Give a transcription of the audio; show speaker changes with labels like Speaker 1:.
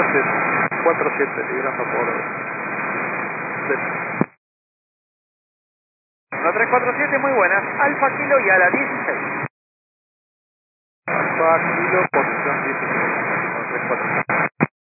Speaker 1: 47 libras a por...
Speaker 2: 1347, muy buenas. Alfa Kilo y a la 16.
Speaker 1: Alfa Kilo